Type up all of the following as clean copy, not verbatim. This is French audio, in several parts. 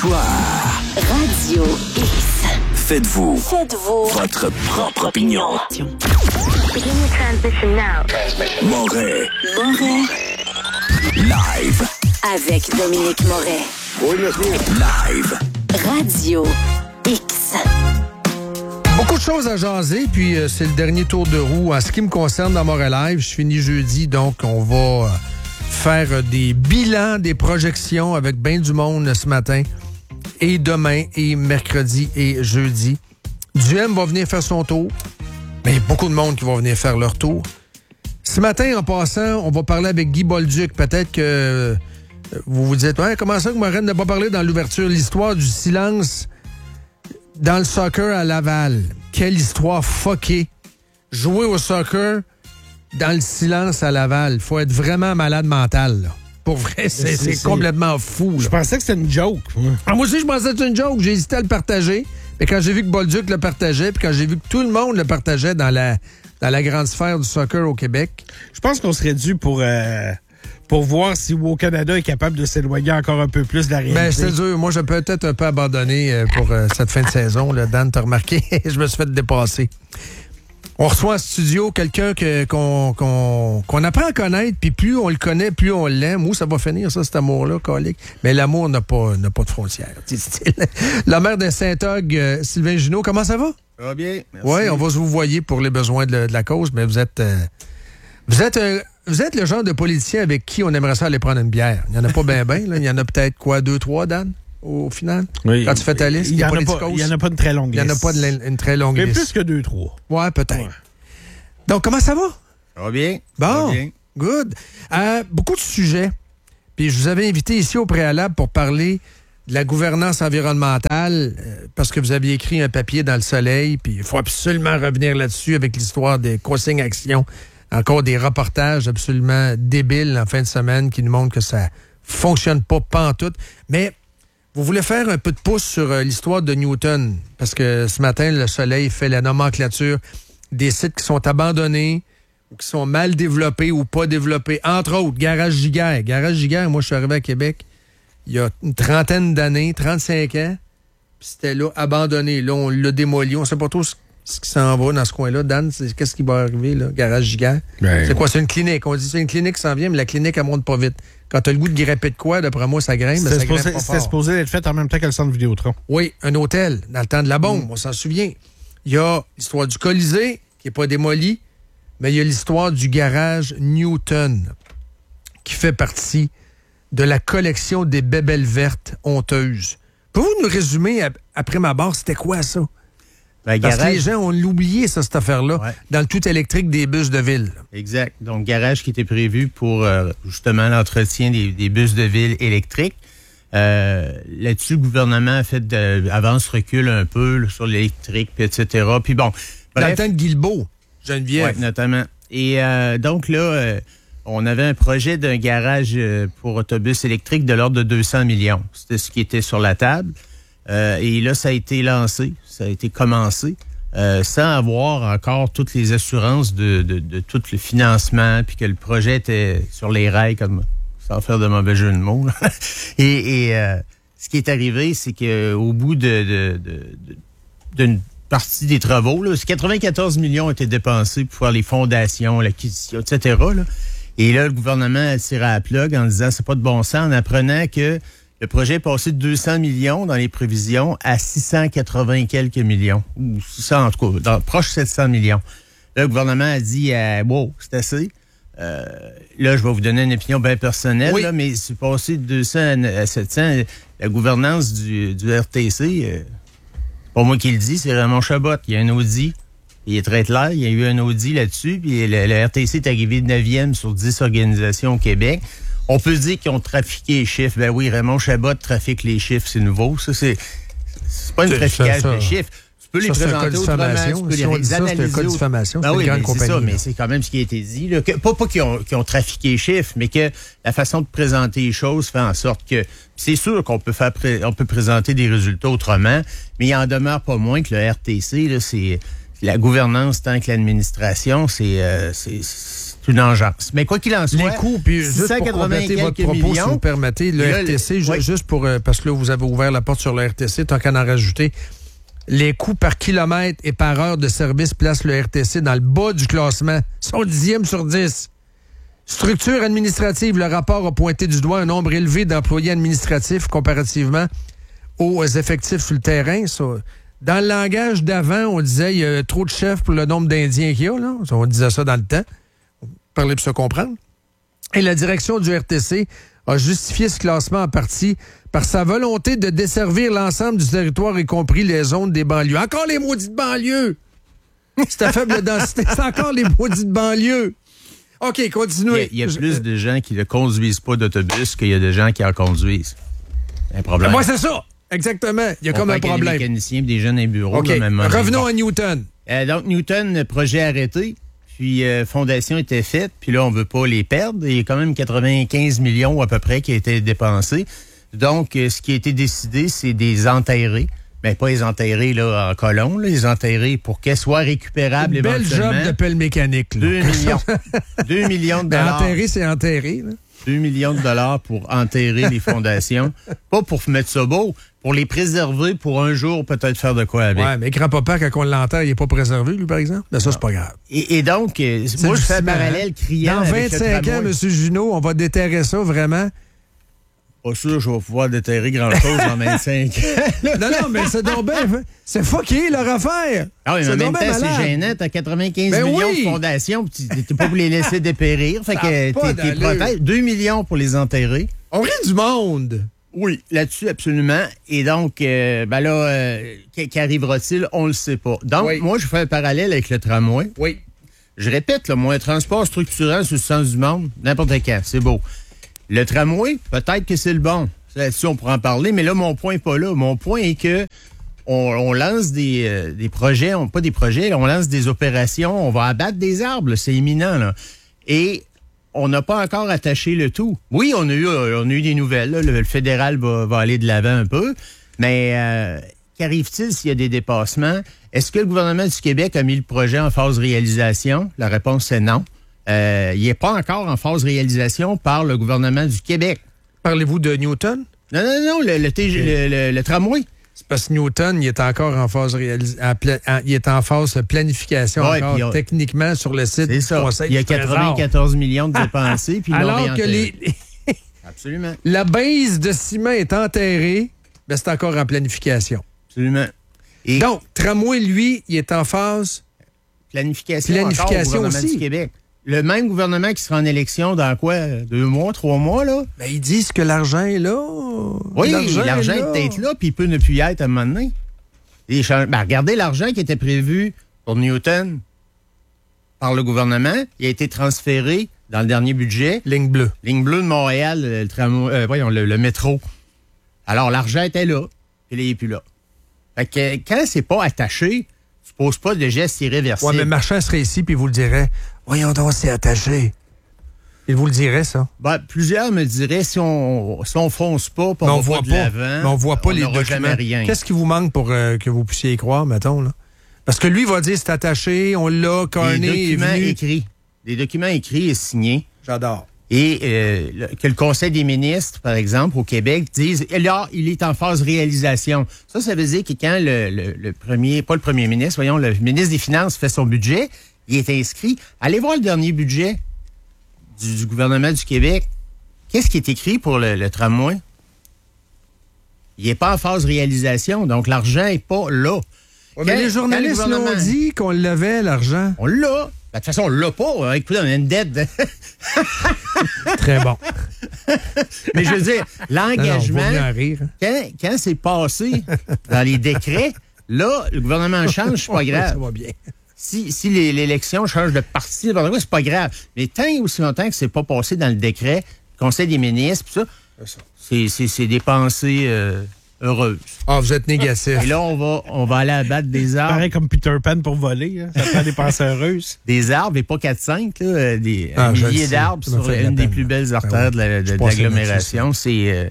l'histoire. Radio X. Faites-vous votre propre opinion. Moret. Live. Avec Dominique Moret. Oui, monsieur. Live. Radio X. Beaucoup de choses à jaser, puis c'est le dernier tour de roue. En ce qui me concerne dans Moret Live, je finis jeudi, donc on va faire des bilans, des projections avec bien du monde ce matin, et demain, et mercredi, et jeudi. Duhem va venir faire son tour, mais il y a beaucoup de monde qui va venir faire leur tour. Ce matin, en passant, on va parler avec Guy Bolduc. Peut-être que vous vous dites, ouais, comment ça que Moret n'a pas parlé dans l'ouverture? L'histoire du silence dans le soccer à Laval. Quelle histoire fuckée. Jouer au soccer dans le silence à Laval. Faut être vraiment malade mental, là. Pour vrai, c'est complètement fou. Je pensais que c'était une joke. Moi aussi, je pensais que c'était une joke. J'ai hésité à le partager. Mais quand j'ai vu que Bolduc le partageait, puis quand j'ai vu que tout le monde le partageait dans la grande sphère du soccer au Québec. Je pense qu'on serait dû pour voir si au Canada est capable de s'éloigner encore un peu plus de la réalité. Ben, c'est dur. Moi, j'ai peut-être un peu abandonné pour cette fin de saison. Là. Dan, t'as remarqué, je me suis fait dépasser. On reçoit en studio quelqu'un qu'on apprend à connaître, puis plus on le connaît, plus on l'aime. Où ça va finir, ça, cet amour-là, colique? Mais l'amour n'a pas de frontières. La mère de Saint-Og, Sylvain Junot, comment ça va? Ça va bien, merci. Oui, on va se vous voyer pour les besoins de la cause, mais vous êtes le genre de politicien avec qui on aimerait ça aller prendre une bière. Il n'y en a pas bien, là. Il y en a peut-être, 2, 3, Dan, au final? Oui. Quand tu fais ta liste, il n'y en a pas une très longue liste. Il n'y en a pas une très longue mais liste. Plus que 2, 3. Ouais, peut-être. Ouais. Donc, comment ça va? Ça va bien. Bon, ça va bien. Good. Beaucoup de sujets. Puis je vous avais invité ici au préalable pour parler de la gouvernance environnementale parce que vous aviez écrit un papier dans Le Soleil, puis il faut absolument revenir là-dessus avec l'histoire des consignes actions. Encore des reportages absolument débiles en fin de semaine qui nous montrent que ça fonctionne pas pantoute. Mais vous voulez faire un peu de pouce sur l'histoire de Newton, parce que ce matin, Le Soleil fait la nomenclature des sites qui sont abandonnés ou qui sont mal développés ou pas développés. Entre autres, Garage Giguère. Garage Giguère, moi, je suis arrivé à Québec il y a une trentaine d'années, 35 ans, puis c'était là, abandonné. Là, on l'a démoli. On sait pas trop ce qui s'en va dans ce coin-là. Dan, qu'est-ce qui va arriver, là? Garage Giguère. Ben, c'est quoi? C'est une clinique. On dit c'est une clinique qui s'en vient, mais la clinique, elle monte pas vite. Quand t'as le goût de grimper de quoi, d'après moi, ça grimpe, mais ça grimpe pas fort. C'était supposé être fait en même temps que le centre Vidéotron. Oui, un hôtel, dans le temps de la bombe, on s'en souvient. Il y a l'histoire du Colisée, qui n'est pas démoli, mais il y a l'histoire du garage Newton, qui fait partie de la collection des bébelles vertes honteuses. Pouvez-vous nous résumer, après ma barre, c'était quoi ça? Ben, Parce garage, que les gens ont oublié ça, cette affaire-là, ouais, dans le tout électrique des bus de ville. Exact. Donc, garage qui était prévu pour justement l'entretien des bus de ville électriques. Là-dessus, le gouvernement a fait avance-recul un peu là, sur l'électrique, puis etc. Puis bon, bref, Dans le temps de Guilbeault, Geneviève. Oui, notamment. Et donc là, on avait un projet d'un garage pour autobus électrique de l'ordre de 200 millions. C'était ce qui était sur la table. Et là, ça a été lancé, ça a été commencé, sans avoir encore toutes les assurances de tout le financement, puis que le projet était sur les rails, comme sans faire de mauvais jeu de mots. Et ce qui est arrivé, c'est qu'au bout d'une partie des travaux, là, 94 millions ont été dépensés pour faire les fondations, l'acquisition, etc. Là. Et là, le gouvernement a tiré à la plug en disant c'est pas de bon sens, en apprenant que le projet est passé de 200 millions dans les prévisions à 680 quelques millions. Ou 600, en tout cas, proche de 700 millions. Là, le gouvernement a dit wow, c'est assez. Là, je vais vous donner une opinion bien personnelle, oui, là, mais c'est passé de 200 à 700. La gouvernance du RTC, c'est pas moi qui le dis, c'est Raymond Chabot. Il y a un audit. Il est très clair. Il y a eu un audit là-dessus. Puis le RTC est arrivé 9e sur 10 organisations au Québec. On peut dire qu'ils ont trafiqué les chiffres. Ben oui, Raymond Chabot trafique les chiffres. C'est nouveau. Ça, c'est pas un traficage de chiffres. Tu peux les présenter autrement. Tu peux les analyser. C'est un cas de diffamation. Ben oui, c'est ça, mais c'est quand même ce qui a été dit. Là. Pas qu'ils ont trafiqué les chiffres, mais que la façon de présenter les choses fait en sorte que c'est sûr qu'on peut présenter des résultats autrement, mais il en demeure pas moins que le RTC, là, c'est la gouvernance tant que l'administration, c'est une engeance. Mais quoi qu'il en soit, les coûts, puis juste pour compléter votre propos, si vous permettez, le RTC, juste pour parce que là, vous avez ouvert la porte sur le RTC, tant qu'à en rajouter, les coûts par kilomètre et par heure de service placent le RTC dans le bas du classement. Ils sont 10e sur 10. Structure administrative, le rapport a pointé du doigt un nombre élevé d'employés administratifs comparativement aux effectifs sur le terrain. Ça, dans le langage d'avant, on disait il y a trop de chefs pour le nombre d'Indiens qu'il y a. Là. On disait ça dans le temps. Parler pour se comprendre. Et la direction du RTC a justifié ce classement en partie par sa volonté de desservir l'ensemble du territoire, y compris les zones des banlieues. Encore les maudites banlieues! C'est à faible densité, c'est encore les maudites banlieues. OK, continuez. Il y a plus de gens qui ne conduisent pas d'autobus qu'il y a de gens qui en conduisent. C'est un problème. Moi, c'est ça. Exactement. Il y a comme un problème. Des mécaniciens et des jeunes à bureau. OK. Revenons à Newton. Donc, Newton, projet arrêté. Puis, fondation était faite. Puis là, on ne veut pas les perdre. Il y a quand même 95 millions à peu près qui a été dépensés. Donc, ce qui a été décidé, c'est des enterrer. Mais pas les enterrer là, en colon, là, les enterrer pour qu'elles soient récupérables éventuellement. Bel job de pelle mécanique. Là. 2 millions. 2 millions de dollars. Enterrer, c'est enterrer. Là. 2 millions de dollars pour enterrer les fondations. Pas pour mettre ça beau, pour les préserver pour un jour peut-être faire de quoi avec. Ouais, mais grand-papa, quand on l'enterre, il n'est pas préservé, lui, par exemple. Mais ça, c'est pas grave. Et donc, moi, je fais un parallèle criant. Dans 25 ans, M. Junot, on va déterrer ça vraiment. Pas sûr que je vais pouvoir déterrer grand-chose en 25 ans. Non, mais c'est donc bien. C'est fucké, leur affaire. Ah oui, mais en même temps, c'est gênant. T'as 95 millions de fondations, tu t'es pas pour les laisser dépérir. Fait que t'es protège. 2 millions pour les enterrer. On rit du monde. Oui, là-dessus, absolument. Et donc, qu'arrivera-t-il? On le sait pas. Donc, moi, je fais un parallèle avec le tramway. Oui. Je répète, là, moi, un transport structurant sur le sens du monde, n'importe quand, c'est beau. Le tramway, peut-être que c'est le bon. Là-dessus, on pourra en parler, mais là, mon point n'est pas là. Mon point est que on lance des projets, pas des projets, on lance des opérations, on va abattre des arbres, là, c'est imminent, là. Et on n'a pas encore attaché le tout. Oui, on a eu des nouvelles, là. Le fédéral va aller de l'avant un peu, mais qu'arrive-t-il s'il y a des dépassements? Est-ce que le gouvernement du Québec a mis le projet en phase réalisation? La réponse est non. Il n'est pas encore en phase réalisation par le gouvernement du Québec. Parlez-vous de Newton? Non, le tramway. C'est parce que Newton, il est encore en phase il est en phase planification encore techniquement sur le site du Conseil du Trésor. Il y a 94 millions de dépensés. Puis alors que Absolument. La base de ciment est enterrée, ben c'est encore en planification. Absolument. Et donc, tramway, lui, il est en phase planification encore au gouvernement du Québec. Le même gouvernement qui sera en élection dans quoi? 2 mois, 3 mois, là? Ben, ils disent que l'argent est là. Oui, l'argent est peut-être là, puis il peut ne plus y être à un moment donné. Regardez l'argent qui était prévu pour Newton par le gouvernement. Il a été transféré dans le dernier budget. Ligne bleue. Ligne bleue de Montréal, le métro. Alors, l'argent était là, puis il n'est plus là. Fait que quand c'est pas attaché, tu poses pas de gestes irréversibles. Oui, mais Marchand serait ici, puis il vous le dirait. Voyons donc, c'est attaché. Il vous le dirait, ça? Plusieurs me diraient, si on fonce pas, on voit pas de l'avant, mais on voit pas les documents. Jamais rien. Qu'est-ce qui vous manque pour que vous puissiez y croire, mettons, là? Parce que lui va dire c'est attaché, on l'a, Carney est venu. Des documents écrits et signés. J'adore. Et que le Conseil des ministres, par exemple, au Québec, dise là, il est en phase réalisation. Ça veut dire que quand le premier, pas le premier ministre, voyons, le ministre des Finances fait son budget, il est inscrit. Allez voir le dernier budget du gouvernement du Québec. Qu'est-ce qui est écrit pour le tramway? Il n'est pas en phase réalisation, donc l'argent n'est pas là. Ouais, mais les journalistes l'ont dit qu'on l'avait, l'argent. On l'a. De toute façon, on l'a pas. Hein. Écoutez, on a une dette. Très bon. Mais je veux dire, l'engagement, non, quand c'est passé dans les décrets, là, le gouvernement change, c'est pas grave. Ça va bien. Si l'élection change de parti, c'est pas grave. Mais tant et aussi longtemps que c'est pas passé dans le décret, le Conseil des ministres, pis ça, c'est des pensées heureuses. Ah, vous êtes négatif. Et là, on va aller abattre des arbres. Pareil comme Peter Pan pour voler. Hein. Ça prend des pensées heureuses. Des arbres, et pas 4-5, là, un millier d'arbres sur une des plus belles artères de l'agglomération. C'est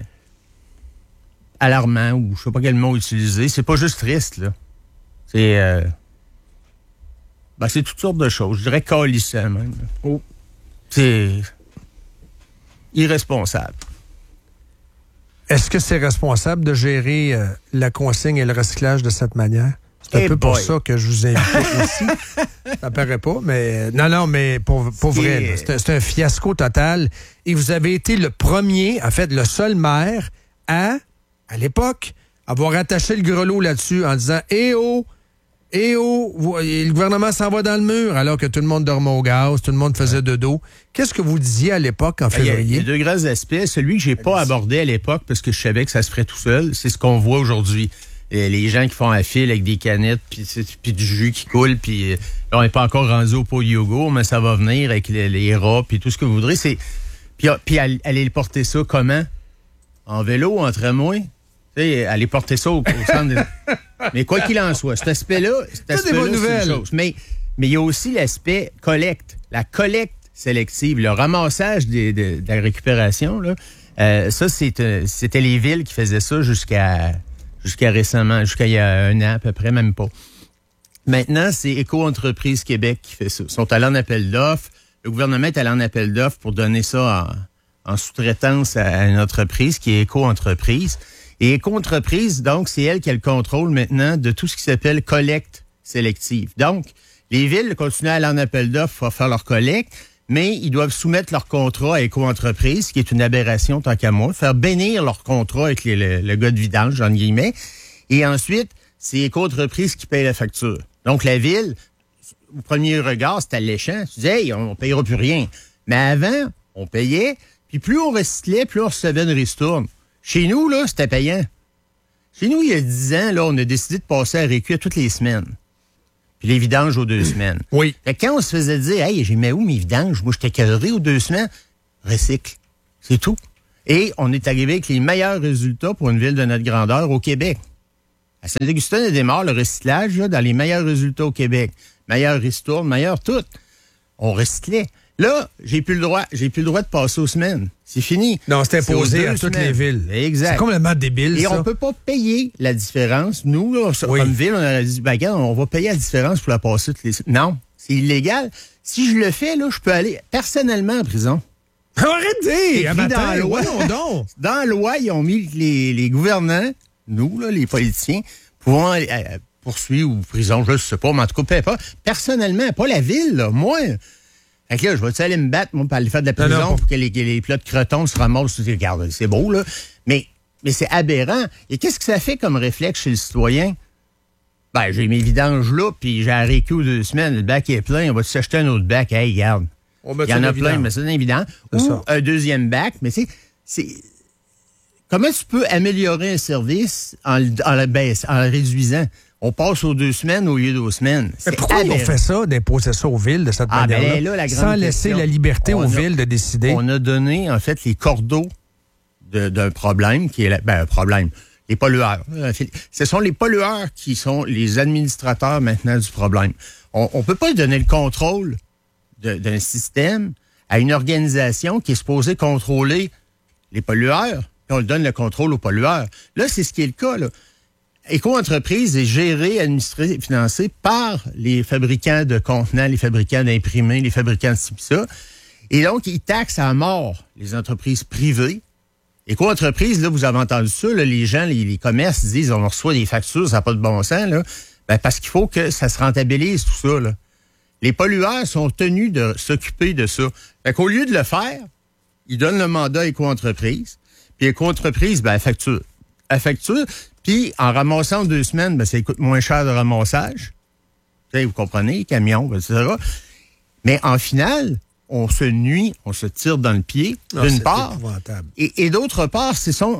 alarmant, ou je sais pas quel mot utiliser. C'est pas juste triste, là. C'est... Ben, c'est toutes sortes de choses. Je dirais calissant, même. Oh. C'est irresponsable. Est-ce que c'est responsable de gérer la consigne et le recyclage de cette manière? C'est un peu pour ça que je vous invite ici. Ça paraît pas, mais... Non, mais pour vrai, là, c'est un fiasco total. Et vous avez été le premier, en fait, le seul maire à l'époque, avoir attaché le grelot là-dessus en disant « Eh oh, le gouvernement s'en va dans le mur », alors que tout le monde dormait au gaz, tout le monde faisait de dos. Qu'est-ce que vous disiez à l'époque, en février? Il y a deux grands aspects. Celui que j'ai pas abordé à l'époque, parce que je savais que ça se ferait tout seul, c'est ce qu'on voit aujourd'hui. Les gens qui font un fil avec des canettes, puis du jus qui coule, puis on n'est pas encore rendu au pot de yogourt, mais ça va venir avec les rats, puis tout ce que vous voudrez. Puis aller porter ça comment? En vélo, en tramway? Aller porter ça au centre des... Mais quoi qu'il en soit, cet aspect-là, c'est une chose. Mais il y a aussi l'aspect collecte. La collecte sélective, le ramassage de la récupération, là, ça, c'était les villes qui faisaient ça jusqu'à récemment, jusqu'à il y a 1 an à peu près, même pas. Maintenant, c'est Éco-Entreprise Québec qui fait ça. Ils sont allés en appel d'offres. Le gouvernement est allé en appel d'offres pour donner ça en sous-traitance à une entreprise qui est Éco-Entreprise. Et Éco-Entreprise, donc, c'est elle qui a le contrôle maintenant de tout ce qui s'appelle collecte sélective. Donc, les villes continuent à aller en appel d'offres pour faire leur collecte, mais ils doivent soumettre leur contrat à Éco-Entreprise, qui est une aberration tant qu'à moi, faire bénir leur contrat avec le gars de vidange, en guillemets. Et ensuite, c'est Éco-Entreprise qui paye la facture. Donc, la ville, au premier regard, c'est alléchant. Tu dis, hey, on ne payera plus rien. Mais avant, on payait, puis plus on recyclait, plus on recevait une ristourne. Chez nous, là, c'était payant. Chez nous, il y a 10 ans, là, on a décidé de passer à récup toutes les semaines. Puis les vidanges aux 2 semaines. Oui. Fait que quand on se faisait dire, hey, j'ai mis où mes vidanges? Moi, j'étais cadré aux 2 semaines. Recycle. C'est tout. Et on est arrivé avec les meilleurs résultats pour une ville de notre grandeur au Québec. À Saint-Augustin-de-Desmaures, le recyclage, là, dans les meilleurs résultats au Québec. Meilleur ristourne, meilleur tout. On recyclait. Là, j'ai plus le droit de passer aux semaines. C'est fini. Non, c'est imposé à toutes les villes. Exact. C'est complètement débile, et ça. Et on peut pas payer la différence. Nous, là, comme ville, on a dit, regarde, on va payer la différence pour la passer toutes les semaines. Non, c'est illégal. Si je le fais, là, je peux aller personnellement en prison. Arrêtez! Dans la loi, dans la loi, ils ont mis les gouvernants, nous, là, les politiciens, pouvant poursuivre ou prison, je sais pas, mais en tout cas, pas personnellement, pas la ville, là, moi. Fait que là, je vais-tu aller me battre, moi, pour aller faire de la prison pour que les plats de crotons se ramassent. Regarde, c'est beau, là. Mais c'est aberrant. Et qu'est-ce que ça fait comme réflexe chez le citoyen? Ben, j'ai mes vidanges là, puis j'ai arrêté aux 2 semaines. Le bac est plein, on va s'acheter un autre bac. Hey, regarde. Il y en a plein, mais c'est évident. Ou un deuxième bac. Mais c'est... Comment tu peux améliorer un service en le réduisant? On passe aux 2 semaines au lieu d'2 semaines. Mais pourquoi ils ont fait ça, d'imposer ça aux villes de cette manière-là, là, sans laisser la liberté aux villes de décider? On a donné, en fait, les cordeaux d'un problème qui est un problème. Les pollueurs. Ce sont les pollueurs qui sont les administrateurs maintenant du problème. On peut pas donner le contrôle d'un système à une organisation qui est supposée contrôler les pollueurs, puis on le donne le contrôle aux pollueurs. Là, c'est ce qui est le cas, là. Éco-Entreprise est gérée, administrée et financée par les fabricants de contenants, les fabricants d'imprimés, les fabricants de ci pis ça. Et donc, ils taxent à mort les entreprises privées. Éco-Entreprise, là, vous avez entendu ça, là, les gens, les commerces disent on reçoit des factures, ça n'a pas de bon sens, là. Ben, parce qu'il faut que ça se rentabilise, tout ça, là. Les pollueurs sont tenus de s'occuper de ça. Fait qu'au lieu de le faire, ils donnent le mandat à Éco-Entreprise. Puis Éco-Entreprise, ben, elle facture. Puis, en ramassant 2 semaines, ben, ça coûte moins cher de ramassage. Vous comprenez, camion, etc. Mais en finale, on se nuit, on se tire dans le pied, d'une part. Et d'autre part,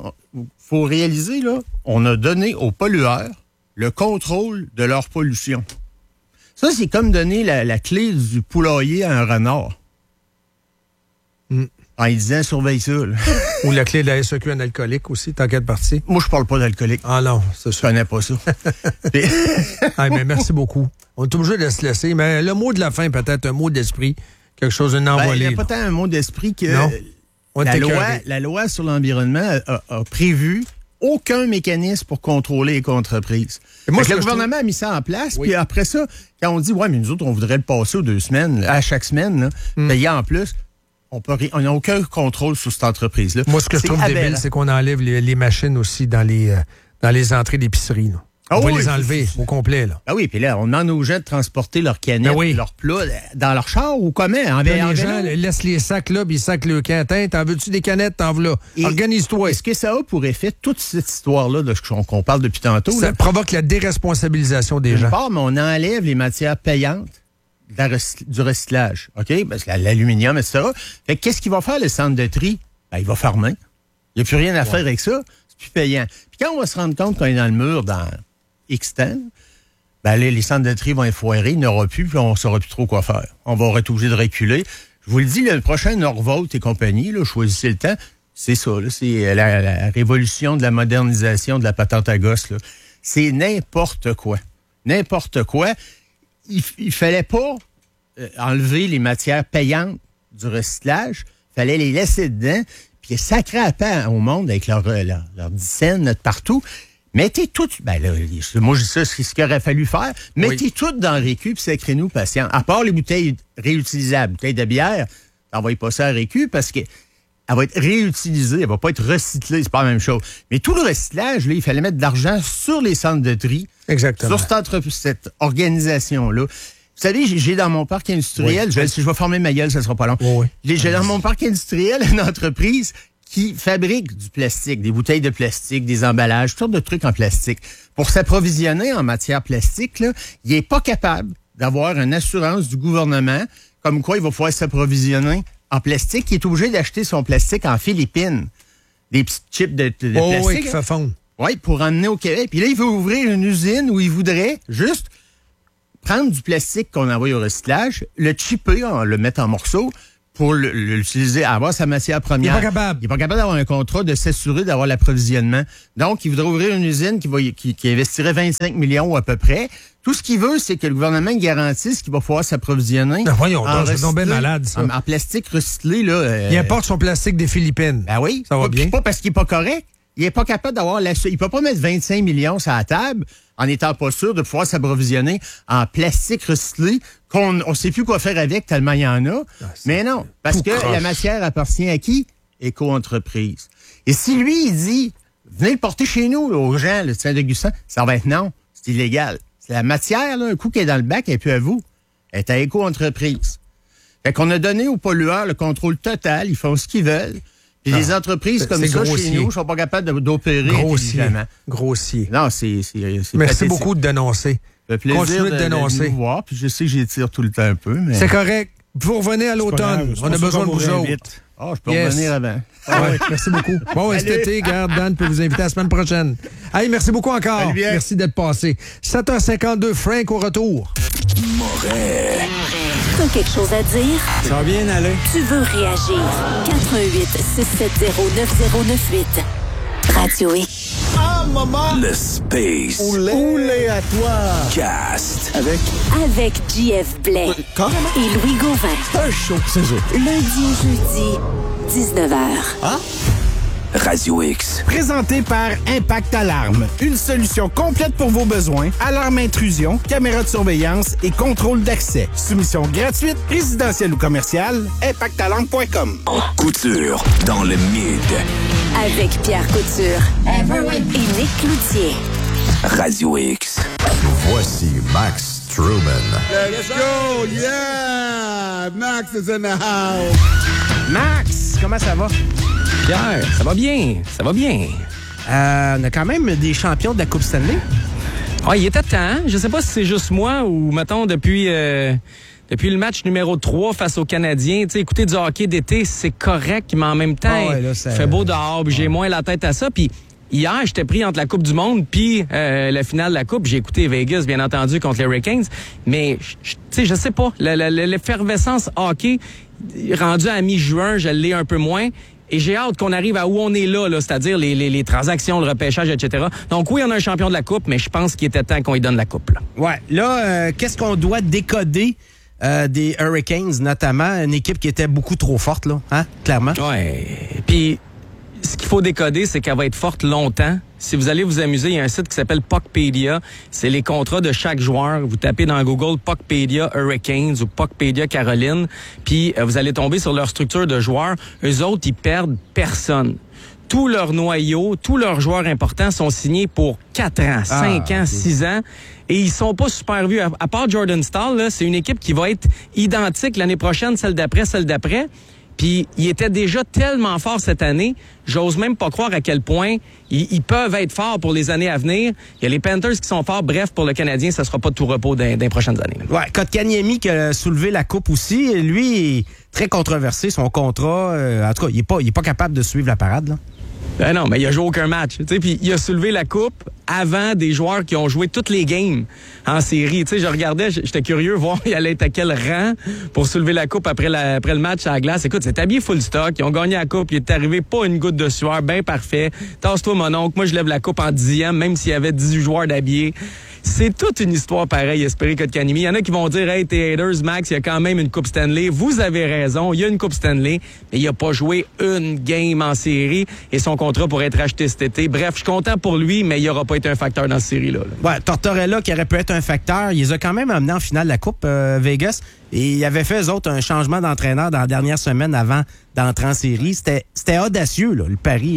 faut réaliser, là, on a donné aux pollueurs le contrôle de leur pollution. Ça, c'est comme donner la clé du poulailler à un renard. En lui disant, surveille ça. Là. Ou la clé de la SEQ en alcoolique aussi, tant qu'à être parti. Moi, je parle pas d'alcoolique. Ah non, c'est ça. Je connais pas ça. Mais merci beaucoup. On est obligé de se laisser. Mais le mot de la fin, peut-être un mot d'esprit, quelque chose d'un envolé. Il n'y a pas tant un mot d'esprit que non. La loi sur l'environnement a prévu aucun mécanisme pour contrôler les contreprises. Moi, le gouvernement a mis ça en place, puis après ça, quand on dit, ouais, mais nous autres, on voudrait le passer aux 2 semaines, à chaque semaine, là, payer en plus, on n'a aucun contrôle sur cette entreprise-là. Moi, ce que je trouve débile, c'est qu'on enlève les machines aussi dans les entrées d'épicerie. Là. On va les enlever au complet. Là. Ah oui, puis là, on demande aux gens de transporter leurs canettes, leurs plats dans leur char ou comment? Les gens laissent les sacs là, puis ils sacent le cantin. T'en veux-tu des canettes? T'en veux là. Organise-toi. Est-ce que ça a pour effet toute cette histoire-là qu'on parle depuis tantôt? Ça provoque la déresponsabilisation des gens. Mais on enlève les matières payantes du recyclage. OK? Parce que l'aluminium, etc. Fait qu'est-ce qu'il va faire, le centre de tri? Ben, il va fermer. Il n'y a plus rien à faire avec ça. C'est plus payant. Puis quand on va se rendre compte qu'on est dans le mur dans X temps, ben les centres de tri vont être foirés, il n'y en aura plus, puis on ne saura plus trop quoi faire. On va être obligé de reculer. Je vous le dis, le prochain Norvolt et compagnie, là, choisissez le temps, c'est ça, là, c'est la révolution de la modernisation de la patente à gosse. Là. C'est n'importe quoi. N'importe quoi. Il fallait pas enlever les matières payantes du recyclage, il fallait les laisser dedans, puis sacrer à pain au monde avec leur dizaine partout. Mettez tout, ben là, moi je dis ça, c'est ce qu'il aurait fallu faire. Mettez tout dans le récu, puis sacrez-nous patient. À part les bouteilles réutilisables, bouteilles de bière, t'envoies pas ça à récu parce que elle va être réutilisée, elle va pas être recyclée, c'est pas la même chose. Mais tout le recyclage, là, il fallait mettre de l'argent sur les centres de tri. Exactement. Sur cette organisation-là. Vous savez, j'ai dans mon parc industriel, je vais former ma gueule, ça sera pas long. J'ai dans mon parc industriel une entreprise qui fabrique du plastique, des bouteilles de plastique, des emballages, toutes sortes de trucs en plastique. Pour s'approvisionner en matière plastique, là, il n'est pas capable d'avoir une assurance du gouvernement comme quoi il va pouvoir s'approvisionner en plastique. Il est obligé d'acheter son plastique en Philippines. Des petits chips de plastique. Oui, qui fait fondre. Oui, pour emmener au Québec. Puis là, il veut ouvrir une usine où il voudrait juste prendre du plastique qu'on envoie au recyclage, le chipper, le mettre en morceaux, pour l'utiliser, avoir sa matière première. Il n'est pas capable. Il n'est pas capable d'avoir un contrat, de s'assurer d'avoir l'approvisionnement. Donc, il voudrait ouvrir une usine qui investirait 25 millions à peu près. Tout ce qu'il veut, c'est que le gouvernement garantisse qu'il va pouvoir s'approvisionner. Ben voyons, c'est donc bien malade, ça. En plastique recyclé, là. Il importe son plastique des Philippines. Ben oui. Ça va bien. Pas parce qu'il n'est pas correct. Il n'est pas capable d'avoir il peut pas mettre 25 millions sur la table en n'étant pas sûr de pouvoir s'approvisionner en plastique recyclé qu'on ne sait plus quoi faire avec tellement il y en a. Mais non, parce que la matière appartient à qui? Éco-entreprise. Et si lui, il dit, venez le porter chez nous, là, aux gens, le Saint-Augustin, ça va être non. C'est illégal. C'est la matière, là, un coup qui est dans le bac, elle n'est plus à vous. Elle est à éco-entreprise. Fait qu'on a donné aux pollueurs le contrôle total. Ils font ce qu'ils veulent. Puis les entreprises comme ça, chez nous, ne sont pas capables d'opérer intelligemment. Grossier. Non, c'est Merci beaucoup de dénoncer. Ça fait plaisir continuez de dénoncer. Nous voir, puis je sais que j'y tire tout le temps un peu, mais... C'est correct. Vous revenez à l'automne. On a besoin de vous autres. Je peux revenir avant. Merci beaucoup. Bon, cet été, garde, Dan peut vous inviter la semaine prochaine. Hey, merci beaucoup encore. Merci d'être passé. 7h52, Frank au retour. Moret. T'as quelque chose à dire? Ça va bien aller. Tu veux réagir? 88-670-9098. Radio X. Ah, maman! Le Space. Oulé à toi. Cast. Avec JF Blais Carrément. et Louis Gauvin. Un show, c'est ça. Lundi au jeudi, 19h. Ah? Radio X. Présenté par Impact Alarme. Une solution complète pour vos besoins. Alarme intrusion, caméra de surveillance et contrôle d'accès. Soumission gratuite, résidentielle ou commerciale. ImpactAlarme.com. Couture dans le mid. Avec Pierre Couture et Nick Cloutier. Radio X. Voici Max Truman. Let's go! Yeah! Max is in the house. Max, comment ça va? Pierre, ça va bien, ça va bien. On a quand même des champions de la Coupe Stanley. Ouais, il était temps, hein? Je sais pas si c'est juste moi ou, mettons, depuis le match numéro 3 face aux Canadiens, tu sais, écouter du hockey d'été, c'est correct, mais en même temps, il fait beau dehors, puis j'ai moins la tête à ça, puis hier, j'étais pris entre la Coupe du Monde puis la finale de la Coupe. J'ai écouté Vegas, bien entendu, contre les Hurricanes, mais, tu sais, je sais pas, l'effervescence hockey, rendu à mi-juin, je l'ai un peu moins. Et j'ai hâte qu'on arrive à où on est là, c'est-à-dire les transactions, le repêchage, etc. Donc oui, on a un champion de la Coupe, mais je pense qu'il était temps qu'on lui donne la Coupe. Là. Ouais. Là, qu'est-ce qu'on doit décoder des Hurricanes, notamment une équipe qui était beaucoup trop forte, là, hein, clairement? Ouais. Puis ce qu'il faut décoder, c'est qu'elle va être forte longtemps. Si vous allez vous amuser, il y a un site qui s'appelle Puckpedia. C'est les contrats de chaque joueur. Vous tapez dans Google Puckpedia Hurricanes ou Puckpedia Caroline, puis vous allez tomber sur leur structure de joueurs. Eux autres, ils perdent personne. Tous leurs noyaux, tous leurs joueurs importants sont signés pour 4 ans, 5 ans, 6 ans. Et ils sont pas super vus. À part Jordan Staal, là, c'est une équipe qui va être identique l'année prochaine, celle d'après. Puis, ils étaient déjà tellement forts cette année, j'ose même pas croire à quel point ils peuvent être forts pour les années à venir. Il y a les Panthers qui sont forts. Bref, pour le Canadien, ça sera pas de tout repos dans les prochaines années. Ouais, Kotkaniemi qui a soulevé la coupe aussi. Lui, est très controversé, son contrat. En tout cas, il est pas capable de suivre la parade, là. Ben non, mais il a joué aucun match. Puis il a soulevé la coupe avant des joueurs qui ont joué toutes les games en série. Je regardais, j'étais curieux voir il allait être à quel rang pour soulever la coupe après le match à la glace. Écoute, c'est habillé full stock. Ils ont gagné la coupe. Il est arrivé pas une goutte de sueur. Ben parfait. Tasse-toi, mon oncle. Moi, je lève la coupe en 10e, même s'il y avait 18 joueurs d'habillés. C'est toute une histoire pareille, Espéry Kotkaniemi. Il y en a qui vont dire, hey, t'es haters, Max, il y a quand même une Coupe Stanley. Vous avez raison, il y a une Coupe Stanley, mais il a pas joué une game en série et son contrat pourrait être acheté cet été. Bref, je suis content pour lui, mais il n'aura pas été un facteur dans cette série-là. Ouais, Tortorella, qui aurait pu être un facteur, il les a quand même amenés en finale de la Coupe Vegas. Et il avait fait, eux autres, un changement d'entraîneur dans la dernière semaine avant d'entrer en série. C'était audacieux, là, le pari.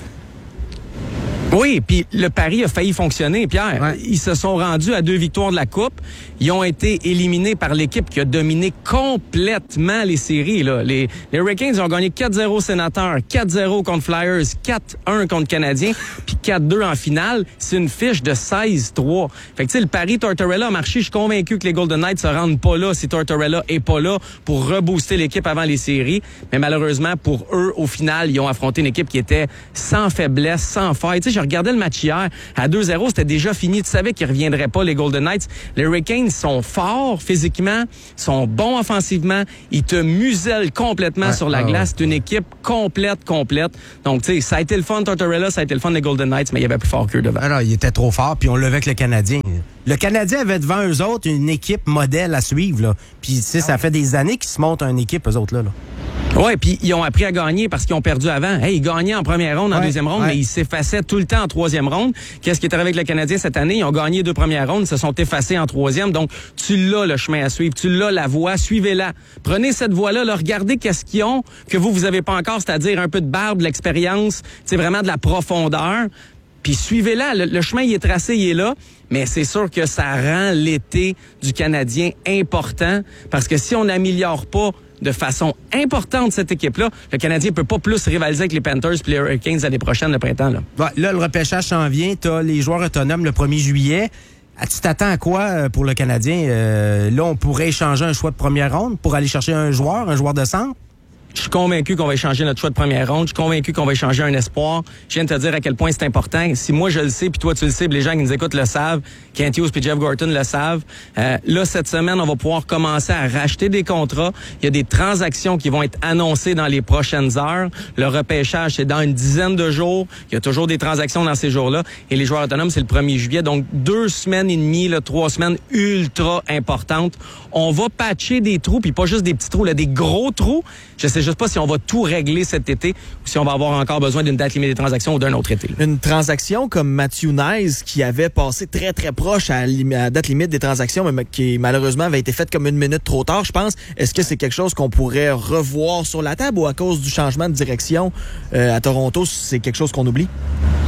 Oui, puis le pari a failli fonctionner, Pierre. Ouais. Ils se sont rendus à 2 victoires de la Coupe. Ils ont été éliminés par l'équipe qui a dominé complètement les séries. Là. Les Hurricanes ont gagné 4-0 Sénateurs, 4-0 contre Flyers, 4-1 contre Canadiens, puis 4-2 en finale. C'est une fiche de 16-3. Fait que tu sais, le pari Tortorella a marché. Je suis convaincu que les Golden Knights se rendent pas là si Tortorella est pas là pour rebooster l'équipe avant les séries. Mais malheureusement, pour eux, au final, ils ont affronté une équipe qui était sans faiblesse, sans faille. Tu sais, je regardais le match hier. À 2-0, c'était déjà fini. Tu savais qu'ils reviendraient pas, les Golden Knights. Les Hurricanes sont forts physiquement, sont bons offensivement. Ils te musellent complètement sur la glace. C'est une équipe complète. Donc, tu sais, ça a été le fun, Tortorella, ça a été le fun des Golden Knights, mais il y avait plus fort qu'eux devant. Alors, il était trop fort, puis on l'a vu avec le Canadien. Le Canadien avait devant eux autres une équipe modèle à suivre, là. Puis, tu sais, ça fait des années qu'ils se montent une équipe, eux autres, là. Oui, puis ils ont appris à gagner parce qu'ils ont perdu avant. Hey, ils gagnaient en première ronde, en deuxième ronde, mais ils s'effaçaient tout le temps en troisième ronde. Qu'est-ce qui est arrivé avec le Canadien cette année? Ils ont gagné 2 premières rondes, ils se sont effacés en troisième. Donc, tu l'as le chemin à suivre, tu l'as la voie, suivez-la. Prenez cette voie-là, regardez qu'est-ce qu'ils ont que vous avez pas encore, c'est-à-dire un peu de barbe, de l'expérience, c'est vraiment de la profondeur. Puis suivez-la, le chemin il est tracé, il est là. Mais c'est sûr que ça rend l'été du Canadien important parce que si on n'améliore pas de façon importante cette équipe-là, le Canadien peut pas plus rivaliser avec les Panthers puis les Hurricanes l'année prochaine, le printemps. Là, le repêchage s'en vient. T'as les joueurs autonomes le 1er juillet. Tu t'attends à quoi pour le Canadien? Là, on pourrait échanger un choix de première ronde pour aller chercher un joueur de centre? Je suis convaincu qu'on va échanger notre choix de première ronde. Je suis convaincu qu'on va échanger un espoir. Je viens de te dire à quel point c'est important. Si moi, je le sais, puis toi, tu le sais, puis les gens qui nous écoutent le savent, Kent Hughes puis Jeff Gorton le savent, là, cette semaine, on va pouvoir commencer à racheter des contrats. Il y a des transactions qui vont être annoncées dans les prochaines heures. Le repêchage, c'est dans une dizaine de jours. Il y a toujours des transactions dans ces jours-là. Et les joueurs autonomes, c'est le 1er juillet. Donc, 2 semaines et demie, 3 semaines ultra importantes. On va patcher des trous, puis pas juste des petits trous, là, des gros trous. Je sais juste pas si on va tout régler cet été ou si on va avoir encore besoin d'une date limite des transactions ou d'un autre été. Une transaction comme Matthew Knies qui avait passé très proche à la date limite des transactions, mais qui malheureusement avait été faite comme 1 minute trop tard, je pense. Est-ce que c'est quelque chose qu'on pourrait revoir sur la table ou à cause du changement de direction à Toronto, c'est quelque chose qu'on oublie?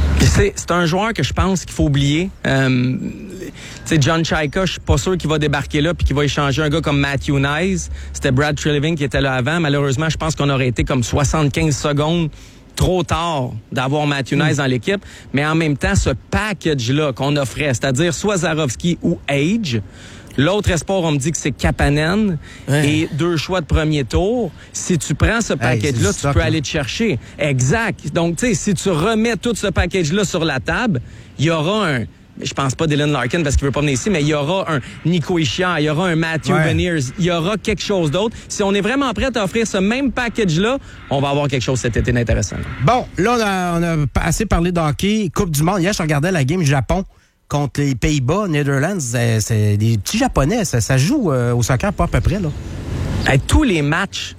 C'est un joueur que je pense qu'il faut oublier. John Chayka, je suis pas sûr qu'il va débarquer là puis qu'il va échanger un gars comme Matthew Knies. C'était Brad Treliving qui était là avant. Malheureusement, je pense qu'on aurait été comme 75 secondes trop tard d'avoir Matthew Knies dans l'équipe. Mais en même temps, ce package-là qu'on offrait, c'est-à-dire soit Zarovski ou Age. L'autre espoir, on me dit que c'est Kapanen et 2 choix de premier tour. Si tu prends ce package-là, tu peux aller te chercher. Exact. Donc, tu sais, si tu remets tout ce package-là sur la table, il y aura un... Je pense pas Dylan Larkin parce qu'il veut pas venir ici, mais il y aura un Nico Hischier, il y aura un Matthew Beniers, il y aura quelque chose d'autre. Si on est vraiment prêt à offrir ce même package-là, on va avoir quelque chose cet été d'intéressant. Bon, là, on a assez parlé de hockey. Coupe du monde. Hier, je regardais la game Japon contre les Pays-Bas, Netherlands. C'est des petits Japonais. Ça joue au soccer pas à peu près, là. Tous les matchs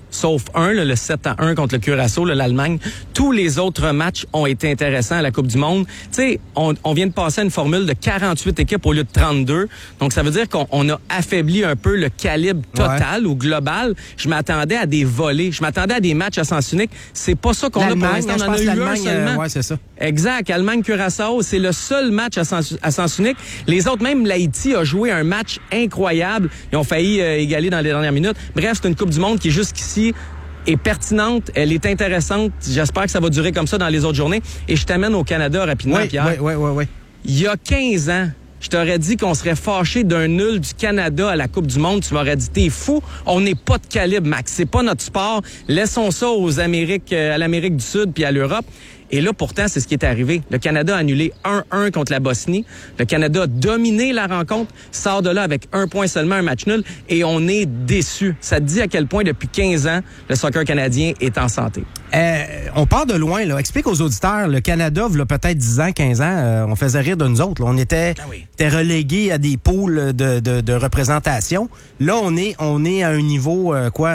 sauf un, le 7-1 contre le Curaçao, l'Allemagne. Tous les autres matchs ont été intéressants à la Coupe du Monde. Tu sais, on vient de passer à une formule de 48 équipes au lieu de 32. Donc, ça veut dire qu'on a affaibli un peu le calibre total ou global. Je m'attendais à des volées. Je m'attendais à des matchs à sens unique. C'est pas ça qu'on a pour l'instant. On en a eu un seulement. Ouais, c'est ça. Exact. Allemagne-Curaçao, c'est le seul match à sens unique. Les autres, même l'Haïti a joué un match incroyable. Ils ont failli égaler dans les dernières minutes. Bref, c'est une Coupe du Monde qui, jusqu'ici, est pertinente. Elle est intéressante. J'espère que ça va durer comme ça dans les autres journées. Et je t'amène au Canada rapidement, Pierre. Oui. Il y a 15 ans, je t'aurais dit qu'on serait fâché d'un nul du Canada à la Coupe du Monde. Tu m'aurais dit, t'es fou. On n'est pas de calibre, Max. C'est pas notre sport. Laissons ça aux Amériques, à l'Amérique du Sud puis à l'Europe. Et là, pourtant, c'est ce qui est arrivé. Le Canada a annulé 1-1 contre la Bosnie. Le Canada a dominé la rencontre, sort de là avec 1 point seulement, un match nul, et on est déçus. Ça te dit à quel point, depuis 15 ans, le soccer canadien est en santé. On part de loin, là. Explique aux auditeurs, le Canada, il y a peut-être 10 ans, 15 ans, on faisait rire de nous autres. Là. On était relégués à des pôles de représentation. Là, on est à un niveau,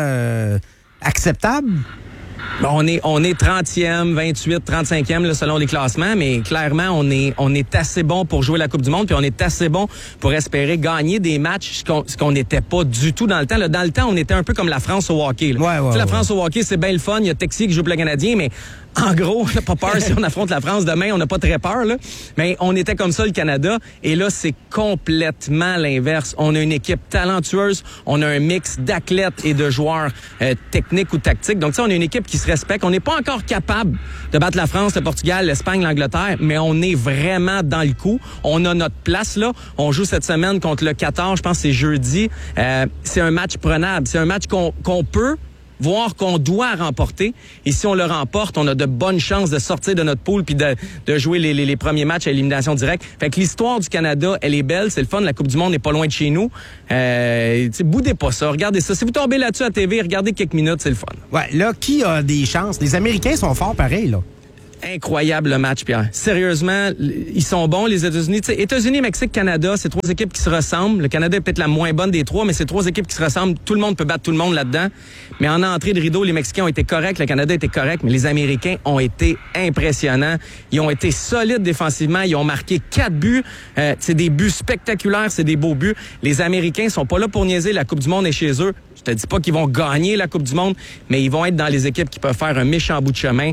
acceptable? Bon, on est 30e, 28, 35e là, selon les classements, mais clairement, on est assez bon pour jouer la Coupe du Monde, puis on est assez bon pour espérer gagner des matchs, ce qu'on n'était pas du tout dans le temps. Là, dans le temps, on était un peu comme la France au hockey. La France au hockey, c'est bien le fun. Il y a Texier qui joue pour le Canadien, mais en gros, on n'a pas peur si on affronte la France demain, on n'a pas très peur. Là. Mais on était comme ça, le Canada. Et là, c'est complètement l'inverse. On a une équipe talentueuse. On a un mix d'athlètes et de joueurs techniques ou tactiques. Donc, ça, on a une équipe qui se respecte. On n'est pas encore capable de battre la France, le Portugal, l'Espagne, l'Angleterre, mais on est vraiment dans le coup. On a notre place, là. On joue cette semaine contre le Qatar. Je pense que c'est jeudi. C'est un match prenable. C'est un match qu'on peut voire qu'on doit remporter. Et si on le remporte, on a de bonnes chances de sortir de notre poule puis de jouer les premiers matchs à élimination directe. Fait que l'histoire du Canada, elle est belle, c'est le fun. La Coupe du Monde n'est pas loin de chez nous. Boudez pas ça, regardez ça. Si vous tombez là-dessus à TV, regardez quelques minutes, c'est le fun. Ouais, là, qui a des chances? Les Américains sont forts pareil, là. Incroyable le match, Pierre. Sérieusement, ils sont bons, les États-Unis. États-Unis, Mexique, Canada, c'est 3 équipes qui se ressemblent. Le Canada est peut-être la moins bonne des 3, mais c'est 3 équipes qui se ressemblent. Tout le monde peut battre tout le monde là-dedans. Mais en entrée de rideau, les Mexicains ont été corrects, le Canada était correct, mais les Américains ont été impressionnants. Ils ont été solides défensivement. Ils ont marqué 4 buts. C'est des buts spectaculaires, c'est des beaux buts. Les Américains sont pas là pour niaiser. La Coupe du Monde est chez eux. Je te dis pas qu'ils vont gagner la Coupe du Monde, mais ils vont être dans les équipes qui peuvent faire un méchant bout de chemin.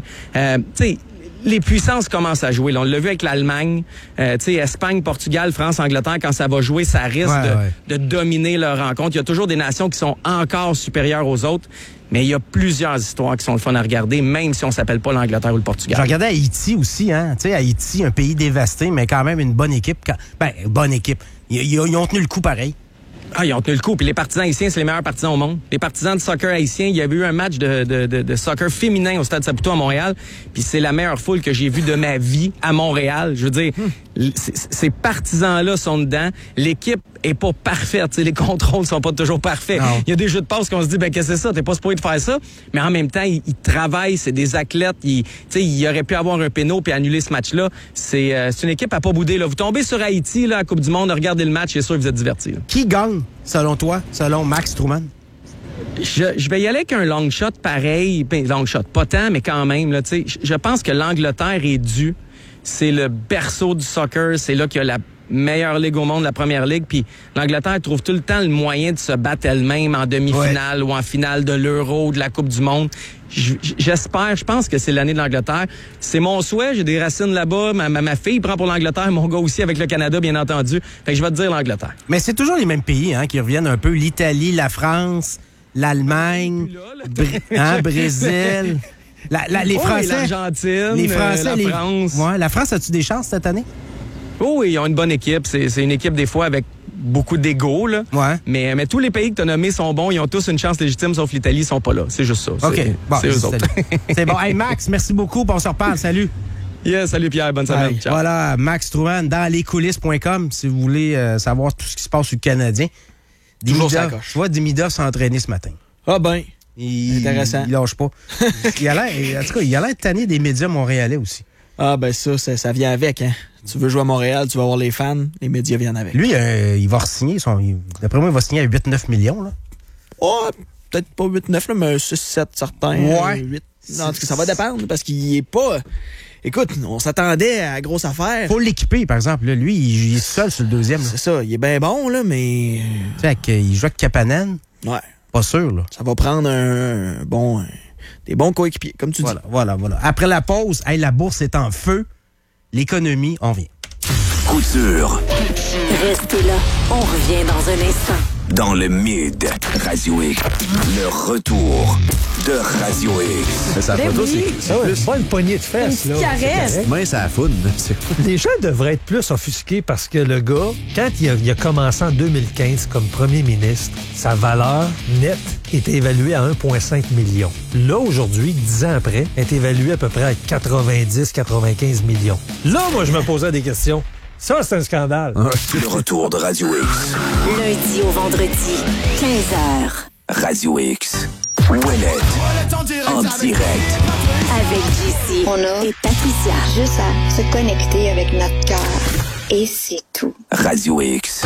Les puissances commencent à jouer. Là, on l'a vu avec l'Allemagne. Espagne, Portugal, France, Angleterre, quand ça va jouer, ça risque de dominer leur rencontre. Il y a toujours des nations qui sont encore supérieures aux autres. Mais il y a plusieurs histoires qui sont le fun à regarder, même si on s'appelle pas l'Angleterre ou le Portugal. Je regardais Haïti aussi, hein. Tu sais, Haïti, un pays dévasté, mais quand même une bonne équipe. Bonne équipe. Ils ont tenu le coup pareil. Ah, ils ont tenu le coup. Puis les partisans haïtiens, c'est les meilleurs partisans au monde. Les partisans de soccer haïtiens, il y avait eu un match de soccer féminin au Stade Saputo à Montréal. Puis c'est la meilleure foule que j'ai vue de ma vie à Montréal. Je veux dire, ces partisans-là sont dedans. L'équipe est pas parfaite. T'sais, les contrôles sont pas toujours parfaits. Il y a des jeux de passe qu'on se dit, qu'est-ce que c'est ça? T'es pas supposé de faire ça. Mais en même temps, ils travaillent. C'est des athlètes. Il aurait pu avoir un péno puis annuler ce match-là. C'est une équipe à pas bouder. Là. Vous tombez sur Haïti, là, à la Coupe du Monde, regardez le match, c'est sûr que vous êtes divertis. Qui gagne, selon toi, selon Max Truman? Je vais y aller avec un long shot pareil. Long shot, pas tant, mais quand même. Là, je pense que l'Angleterre est due. C'est le berceau du soccer. C'est là qu'il y a la meilleure ligue au monde, la première ligue. Puis l'Angleterre trouve tout le temps le moyen de se battre elle-même en demi-finale ou en finale de l'Euro, de la Coupe du Monde. J'espère, je pense que c'est l'année de l'Angleterre. C'est mon souhait, j'ai des racines là-bas. Ma fille prend pour l'Angleterre, mon gars aussi avec le Canada, bien entendu. Fait que je vais te dire l'Angleterre. Mais c'est toujours les mêmes pays qui reviennent un peu. L'Italie, la France, l'Allemagne, Brésil. Les Français, l'Argentine, les Français, la France. Ouais, la France, as-tu des chances cette année? Oh oui, ils ont une bonne équipe. C'est une équipe, des fois, avec beaucoup d'ego, là. Ouais. Mais tous les pays que tu as nommés sont bons. Ils ont tous une chance légitime, sauf l'Italie, ils sont pas là. C'est juste ça. OK. C'est eux autres. C'est bon. Hey, Max, merci beaucoup. On se reparle. Salut. Yeah, salut Pierre. Bonne semaine. Ciao. Voilà, Max Truman dans lescoulisses.com si vous voulez savoir tout ce qui se passe sur le Canadien. Je vois Dimidov s'entraîner ce matin. Ah ben. Intéressant. Il lâche pas. En tout cas, il a l'air tanné des médias montréalais aussi. Ah ben ça vient avec, hein. Tu veux jouer à Montréal, tu vas voir les fans, les médias viennent avec. Lui, il va re-signer. D'après moi, il va signer à 8-9 millions. Là. Oh, peut-être pas 8-9, là, mais 6-7 certains. Ouais. 8. Non, en tout cas, ça va dépendre parce qu'il est pas... Écoute, on s'attendait à grosse affaire. Faut l'équiper, par exemple. Là, lui, il est seul sur le deuxième. C'est ça, il est bien bon, là, mais... Fait qu'il joue avec Kapanen. Ouais. Pas sûr, là. Ça va prendre des bons coéquipiers, comme tu dis. Voilà. Après la pause, la bourse est en feu. L'économie, on vient. Couture. Restez là, on revient dans un instant. Dans le Mid, Radio X. Le retour de Radio X. Sa photo, c'est pas une poignée de fesses. Une petite caresse. Mais ça foune. Les gens devraient être plus offusqués parce que le gars, quand il a commencé en 2015 comme premier ministre, sa valeur nette était évaluée à 1,5 million. Là, aujourd'hui, 10 ans après, elle est évaluée à peu près à 90-95 millions. Là, moi, je me posais des questions. Ça, c'est un scandale. Le retour de Radio X. Lundi au vendredi, 15h. Radio X. Ouellet. En direct. Avec JC et Patricia. Juste à se connecter avec notre cœur. Et c'est tout. Radio X.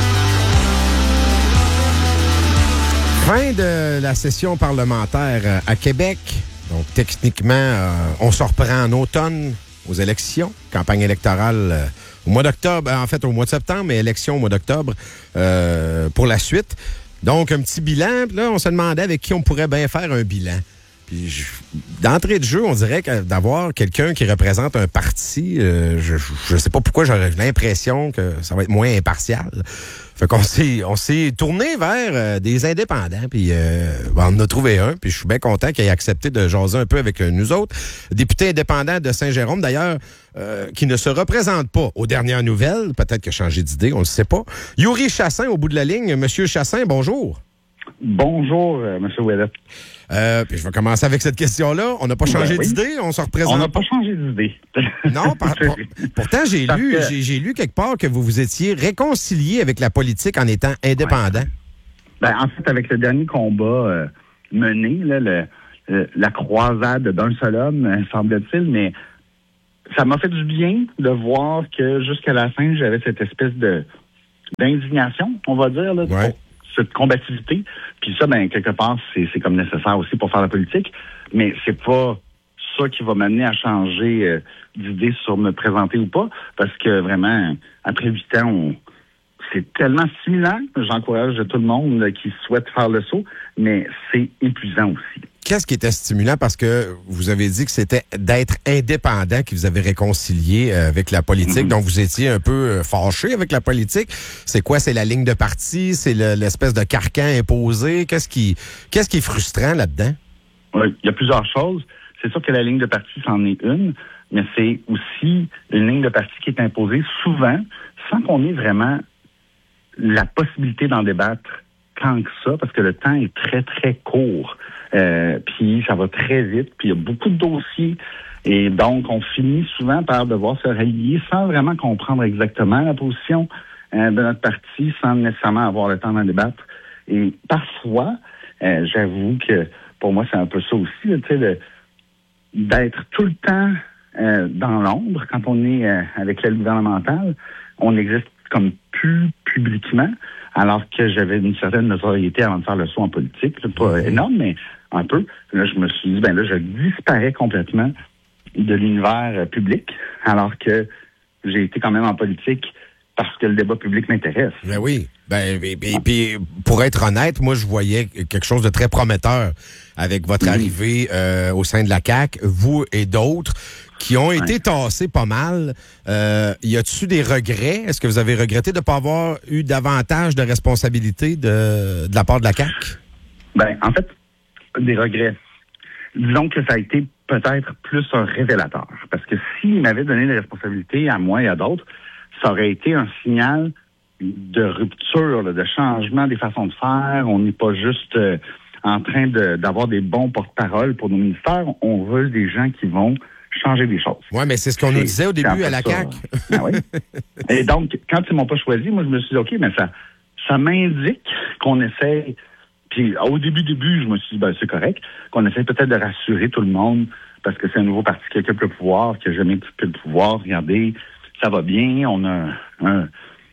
Fin de la session parlementaire à Québec. Donc, techniquement, on se reprend en automne aux élections. Campagne électorale au mois d'octobre, en fait, au mois de septembre, mais élection au mois d'octobre pour la suite. Donc, un petit bilan. Puis là, on se demandait avec qui on pourrait bien faire un bilan. Puis, d'entrée de jeu, on dirait que d'avoir quelqu'un qui représente un parti, je sais pas pourquoi j'aurais l'impression que ça va être moins impartial. Fait qu'on s'est tourné vers des indépendants, puis on en a trouvé un, puis je suis bien content qu'il ait accepté de jaser un peu avec nous autres. Député indépendant de Saint-Jérôme, d'ailleurs, qui ne se représente pas aux dernières nouvelles, peut-être qu'il a changé d'idée, on ne le sait pas. Yuri Chassin, au bout de la ligne. Monsieur Chassin, bonjour. Bonjour, Monsieur Ouellet. Puis je vais commencer avec cette question-là. On n'a pas changé d'idée, on se représente. On n'a pas changé d'idée. Non, pourtant, j'ai lu quelque part que vous étiez réconcilié avec la politique en étant indépendant. Ouais. En fait, avec le dernier combat mené, là, la croisade d'un seul homme, semble-t-il, mais ça m'a fait du bien de voir que jusqu'à la fin, j'avais cette espèce d'indignation, on va dire, là, cette combativité. Puis ça, quelque part, c'est comme nécessaire aussi pour faire la politique. Mais c'est pas ça qui va m'amener à changer d'idée sur me présenter ou pas. Parce que vraiment, après 8 ans, c'est tellement stimulant. J'encourage tout le monde qui souhaite faire le saut. Mais c'est épuisant aussi. Qu'est-ce qui était stimulant? Parce que vous avez dit que c'était d'être indépendant qui vous avait réconcilié avec la politique. Donc, vous étiez un peu fâché avec la politique. C'est quoi? C'est la ligne de parti? C'est l'espèce de carcan imposé? Qu'est-ce qui est frustrant là-dedans? Oui, il y a plusieurs choses. C'est sûr que la ligne de parti, c'en est une, mais c'est aussi une ligne de parti qui est imposée souvent sans qu'on ait vraiment la possibilité d'en débattre tant que ça, parce que le temps est très, très court. Puis ça va très vite, puis il y a beaucoup de dossiers. Et donc, on finit souvent par devoir se rallier sans vraiment comprendre exactement la position de notre parti, sans nécessairement avoir le temps d'en débattre. Et parfois, j'avoue que pour moi, c'est un peu ça aussi, d'être tout le temps dans l'ombre quand on est avec l'aile gouvernementale. On n'existe comme plus publiquement, alors que j'avais une certaine notoriété avant de faire le saut en politique. C'est pas énorme, mais un peu. Là, je me suis dit, là, je disparais complètement de l'univers public, alors que j'ai été quand même en politique parce que le débat public m'intéresse. Ben oui. Puis pour être honnête, moi, je voyais quelque chose de très prometteur avec votre arrivée au sein de la CAQ, vous et d'autres qui ont été tassés pas mal. Y a-t-il des regrets? Est-ce que vous avez regretté de ne pas avoir eu davantage de responsabilités de la part de la CAQ? En fait, des regrets. Disons que ça a été peut-être plus un révélateur. Parce que s'il m'avait donné des responsabilités à moi et à d'autres, ça aurait été un signal de rupture, de changement des façons de faire. On n'est pas juste en train d'avoir des bons porte-parole pour nos ministères. On veut des gens qui vont changer des choses. Oui, mais c'est ce qu'on nous disait au début à la CAQ. Oui. Et donc, quand ils m'ont pas choisi, moi, je me suis dit, OK, mais ça m'indique qu'on essaie. Puis au début, je me suis dit, c'est correct, qu'on essaie peut-être de rassurer tout le monde parce que c'est un nouveau parti qui occupe le pouvoir, qui n'a jamais occupé le pouvoir. Regardez, ça va bien, on a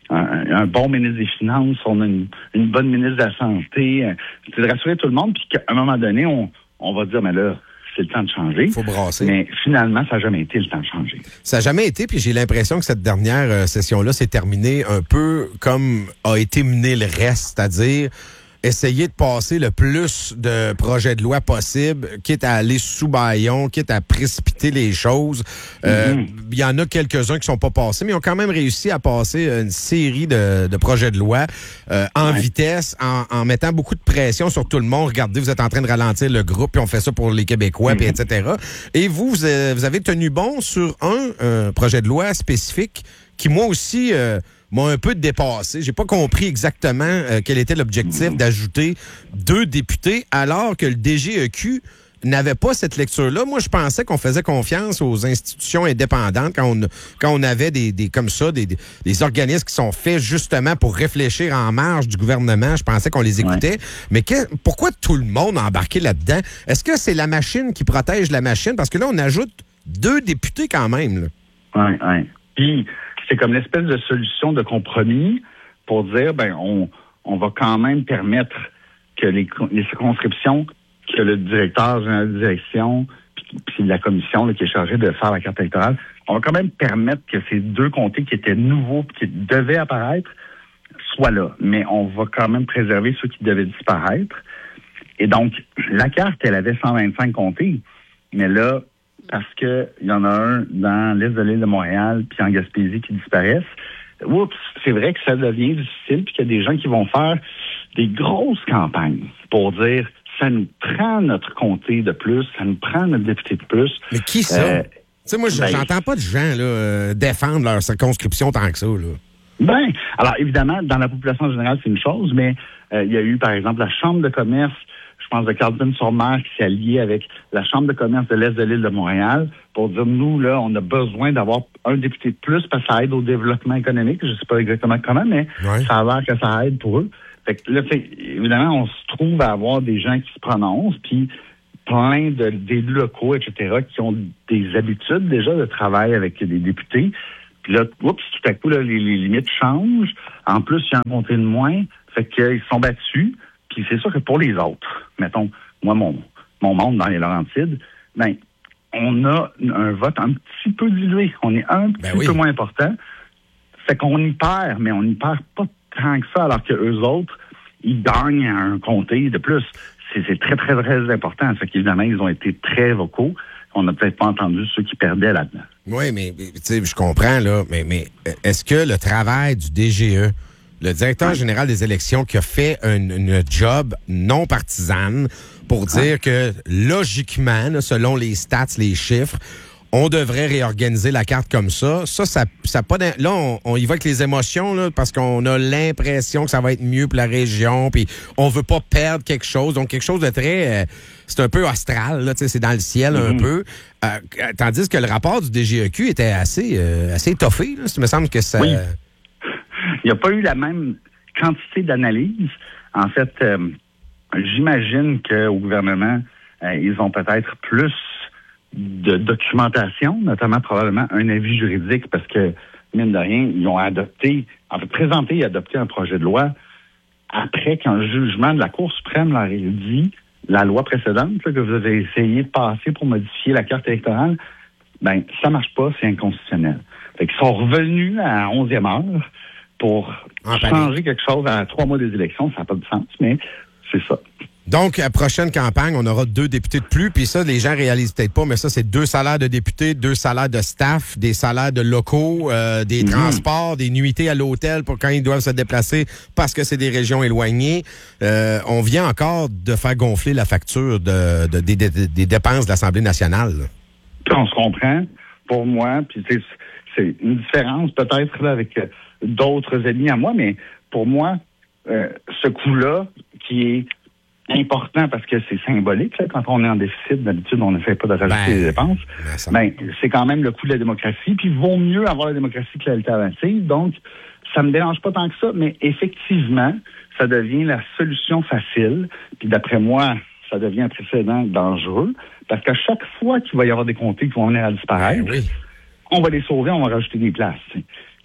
un bon ministre des Finances, on a une bonne ministre de la Santé. C'est de rassurer tout le monde, puis qu'à un moment donné, on va dire, mais là, c'est le temps de changer. Il faut brasser. Mais finalement, ça n'a jamais été le temps de changer. Ça n'a jamais été, puis j'ai l'impression que cette dernière session-là s'est terminée un peu comme a été mené le reste, c'est-à-dire essayer de passer le plus de projets de loi possible, quitte à aller sous bâillon, quitte à précipiter les choses. Il y en a quelques-uns qui sont pas passés, mais ils ont quand même réussi à passer une série de projets de loi en vitesse, en mettant beaucoup de pression sur tout le monde. Regardez, vous êtes en train de ralentir le groupe, puis on fait ça pour les Québécois, puis etc. Et vous avez tenu bon sur un projet de loi spécifique qui, moi aussi... m'a un peu dépassé. J'ai pas compris exactement quel était l'objectif d'ajouter 2 députés alors que le DGEQ n'avait pas cette lecture-là. Moi, je pensais qu'on faisait confiance aux institutions indépendantes quand on avait des comme ça, des organismes qui sont faits justement pour réfléchir en marge du gouvernement. Je pensais qu'on les écoutait. Mais pourquoi tout le monde a embarqué là-dedans? Est-ce que c'est la machine qui protège la machine? Parce que là, on ajoute 2 députés quand même. Oui. Puis, c'est comme l'espèce de solution de compromis pour dire, on va quand même permettre que les circonscriptions, que le directeur général de direction, puis la commission là, qui est chargée de faire la carte électorale, on va quand même permettre que ces 2 comtés qui étaient nouveaux, qui devaient apparaître, soient là. Mais on va quand même préserver ceux qui devaient disparaître. Et donc, la carte, elle avait 125 comtés. Mais là, parce que il y en a un dans l'est de l'île de Montréal puis en Gaspésie qui disparaissent. Oups, c'est vrai que ça devient difficile puis qu'il y a des gens qui vont faire des grosses campagnes pour dire ça nous prend notre comté de plus, ça nous prend notre député de plus. Mais qui ça? Tu sais, moi, j'entends pas de gens là, défendre leur circonscription tant que ça. Là. Alors évidemment, dans la population générale, c'est une chose, mais il y a eu, par exemple, la Chambre de commerce, je pense, de Carleton-sur-Mer qui s'est allié avec la Chambre de commerce de l'Est de l'île de Montréal pour dire, nous, là, on a besoin d'avoir un député de plus parce que ça aide au développement économique. Je sais pas exactement comment, mais ça a l'air que ça aide pour eux. Fait que là, évidemment, on se trouve à avoir des gens qui se prononcent, puis plein d'élus locaux, etc., qui ont des habitudes déjà de travail avec des députés. Puis là, tout à coup, là, les limites changent. En plus, il y a un comté de moins. Fait qu'ils sont battus. Puis c'est sûr que pour les autres, mettons, moi, mon monde dans les Laurentides, on a un vote un petit peu dilué. On est un petit peu moins important. Fait qu'on y perd, mais on n'y perd pas tant que ça, alors que eux autres, ils gagnent un comté de plus. C'est très, très, très important. Fait qu'évidemment, ils ont été très vocaux. On n'a peut-être pas entendu ceux qui perdaient là-dedans. Oui, mais tu sais, je comprends, là, mais est-ce que le travail du DGE, le directeur général des élections qui a fait une job non partisane pour dire que, logiquement, là, selon les stats, les chiffres, on devrait réorganiser la carte comme ça. Ça pas là, on y va avec les émotions, là, parce qu'on a l'impression que ça va être mieux pour la région, puis on veut pas perdre quelque chose. Donc, quelque chose de très... c'est un peu astral, là, c'est dans le ciel un peu. Tandis que le rapport du DGEQ était assez étoffé, là. Il me semble que ça... Oui. Il n'y a pas eu la même quantité d'analyse. En fait, j'imagine qu'au gouvernement, ils ont peut-être plus de documentation, notamment probablement un avis juridique, parce que, mine de rien, ils ont présenté et adopté un projet de loi après qu'un jugement de la Cour suprême leur ait dit la loi précédente là, que vous avez essayé de passer pour modifier la carte électorale, ça marche pas, c'est inconstitutionnel. Fait qu'ils sont revenus à 11e heure pour changer quelque chose à 3 mois des élections. Ça n'a pas de sens, mais c'est ça. Donc, à la prochaine campagne, on aura 2 députés de plus. Puis ça, les gens réalisent peut-être pas, mais ça, c'est 2 salaires de députés, 2 salaires de staff, des salaires de locaux, des transports, des nuitées à l'hôtel pour quand ils doivent se déplacer parce que c'est des régions éloignées. On vient encore de faire gonfler la facture des dépenses de l'Assemblée nationale. Puis on se comprend. Pour moi, puis c'est une différence peut-être là, avec d'autres ennemis à moi, mais pour moi, ce coût-là, qui est important parce que c'est symbolique, là, quand on est en déficit, d'habitude, on n'essaie pas de rajouter les dépenses, c'est quand même le coût de la démocratie, puis il vaut mieux avoir la démocratie que l'alternative, donc ça me dérange pas tant que ça, mais effectivement, ça devient la solution facile, puis d'après moi, ça devient un précédent dangereux, parce qu'à chaque fois qu'il va y avoir des comtés qui vont venir à disparaître, on va les sauver, on va rajouter des places.